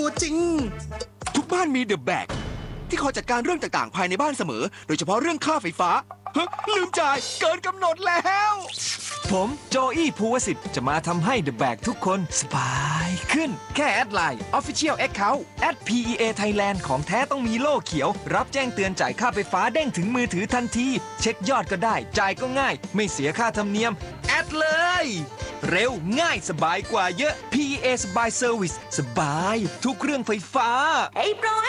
ตัวจริงทุกบ้านมีเดอะแบกที่คอยจัดการเรื่องต่างๆภายในบ้านเสมอโดยเฉพาะเรื่องค่าไฟฟ้าลืมจ่ายเกินกำหนดแล้วผมโจอี้ภูวสิทธิ์จะมาทำให้ The Bag ทุกคนสบายขึ้นแค่แอดไลน์ Official Account @PEA Thailand ของแท้ต้องมีโล่เขียวรับแจ้งเตือนจ่ายค่าไฟฟ้าเด้งถึงมือถือทันทีเช็คยอดก็ได้จ่ายก็ง่ายไม่เสียค่าธรรมเนียมแอดเลยเร็วง่ายสบายกว่าเยอะ PEA สบายเซอร์วิสสบายทุกเครื่องไฟฟ้า